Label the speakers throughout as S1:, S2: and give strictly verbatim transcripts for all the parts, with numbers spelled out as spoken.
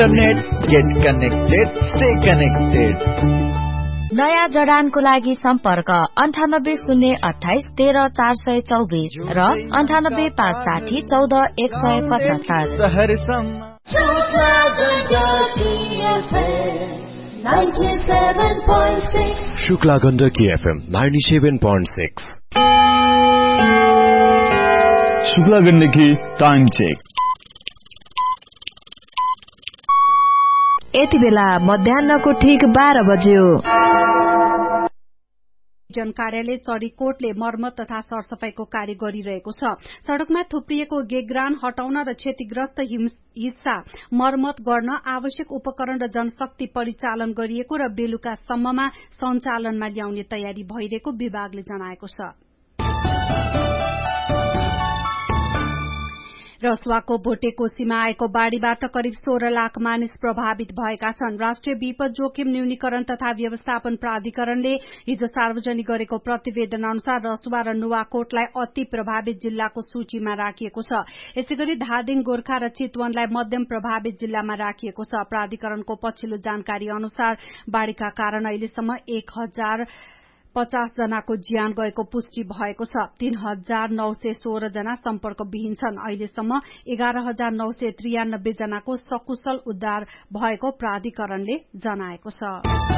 S1: Internet, get connected, stay connected.
S2: नयाँ जडानको लागि सम्पर्क अन्ठानब्बे शून्य अठाइस तेह्र चार सय चौबिस र अन्ठानब्बे पाँच साठी चौध एक सय पचहत्तर।
S3: Shukla Gandaki FM ninety-seven point six.
S4: Shukla Gandaki time check.
S5: यति बेला मध्याहको ठीक बाह्र बज्यो।
S6: जन कार्यालय चरीकोटले मर्मत तथा सरसफाईको कार्य गरिरहेको छ। सड़कमा थुप्रिएको गेग्रान हटाउन र क्षतिग्रस्त हिस्सा मर्मत गर्न आवश्यक उपकरण र जनशक्ति परिचालन गरिएको र बेलुकासम्ममा सञ्चालनमा ल्याउने तयारी भइरहेको विभागले जनाएको छ। रसुवाको भोटेकोसीमा आएको बाढ़ीबाट करिब सोह्र लाख मानिस प्रभावित भएका छन्। राष्ट्रिय विपद जोखिम न्यूनीकरण तथा व्यवस्थापन प्राधिकरणले हिजो सार्वजनिक गरेको प्रतिवेदन अनुसार रसुवा र नुवाकोटलाई अति प्रभावित जिल्लाको सूचीमा राखिएको छ। यसैगरी धादिङ, गोर्खा र चितवनलाई मध्यम प्रभावित जिल्लामा राखिएको छ। प्राधिकरणको पछिल्लो जानकारी अनुसार बाढ़ीका कारण अहिलेसम्म एक हजार पचास जनाको ज्यान गएको पुष्टि भएको छ। तीन हजार नौ सय सोह्र जना सम्पर्कविहीन छन्। अहिलेसम्म एघार हजार नौ सय त्रियानब्बे जनाको सकुशल उद्धार भएको प्राधिकरणले जनाएको छ।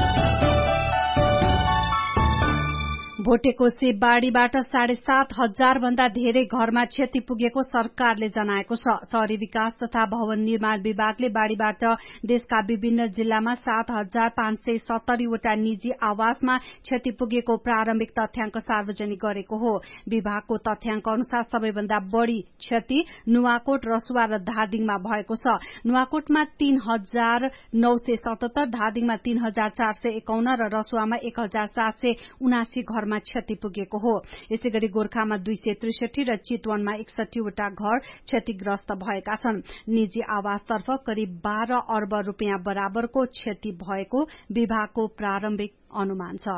S6: भोटेकोसी बाढ़ीबाट साढे सात हजार भन्दा धेरै घरमा क्षति पुगेको सरकारले जनाएको छ। शहरी विकास तथा भवन निर्माण विभागले बाढ़ीबाट देशका विभिन्न जिल्लामा सात हजार पाँच सय सत्तरीवटा निजी आवासमा क्षति पुगेको प्रारम्भिक तथ्याङ्क सार्वजनिक गरेको हो। विभागको तथ्याङ्क अनुसार सबैभन्दा बढ़ी क्षति नुवाकोट, रसुवा र धादिङमा भएको छ। नुवाकोटमा तीन हजार नौ सय सतहत्तर, धादिङमा तीन हजार चार सय एकाउन्न र रसुवामा एक हजार सात सय उनासी घरमा क्षति पुगेको हो। यसैगरी गोर्खामा दुई सय त्रिसठी र चितवनमा एकसठीवटा घर क्षतिग्रस्त भएका छन्। निजी आवासतर्फ करिब बाह्र अर्ब रूपियाँ बराबरको क्षति भएको विभागको प्रारम्भिक अनुमान छ।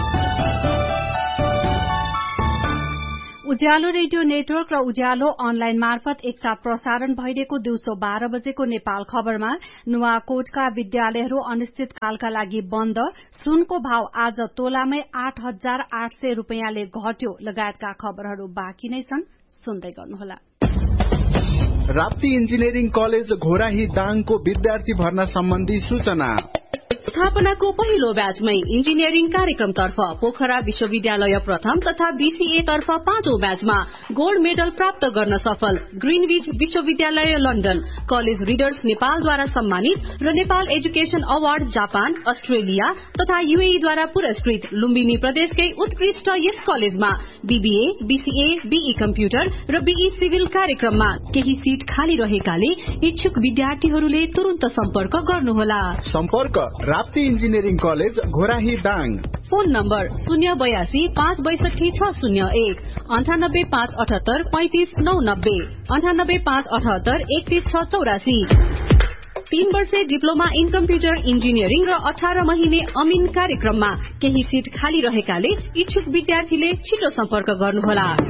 S6: उज्यालो रेडियो नेटवर्क र उज्यालो अनलाइन मार्फत एकसाथ प्रसारण भइरहेको दिउँसो बाह्र बजेको नेपाल खबरमा नुवाकोटका विद्यालयहरू अनिश्चितकालका लागि बन्द, सुनको भाव आज तोलामै आठ हजार आठ सय रूपियाँले घट्यो लगायतका खबरहरू बाँकी नै छन्, सुन्दै गर्नुहोला।
S7: राप्ती इन्जिनियरिङ कलेज घोराही दाङको विद्यार्थी भर्ना सम्बन्धी सूचना।
S8: स्थापनाको पहिलो ब्याचमै इन्जिनियरिङ कार्यक्रमतर्फ पोखरा विश्वविद्यालय प्रथम तथा बीसीए तर्फ पाँचौं ब्याचमा गोल्ड मेडल प्राप्त गर्न सफल ग्रीनविच विश्वविद्यालय लन्डन, कलेज रिडर्स नेपालद्वारा सम्मानित र Nepal education award Japan, Australia तथा यूएईद्वारा पुरस्कृत लुम्बिनी प्रदेशकै उत्कृष्ट यस कलेजमा बीबीए, बीसीए, बीई कम्प्युटर र बीई सिभिल कार्यक्रममा केही सीट खाली रहेकाले इच्छुक विद्यार्थीहरूले तुरन्त सम्पर्क गर्नुहोला।
S7: सम्पर्क Rapti engineering college Ghorahi Dang.
S8: Phone number शून्य बयासी पाँच बैसठी छ शून्य एक, अन्ठानब्बे पाँच अठहत्तर पैंतिस नौ नब्बे, अन्ठानब्बे पाँच अठहत्तर एकतीस छ चौरासी। तीन वर्षे डिप्लोमा इन कम्प्युटर इन्जिनियरिङ र अठार महिने अमिन कार्यक्रममा केही सीट खाली रहेकाले इच्छुक विद्यार्थीले छिटो सम्पर्क गर्नुहोला।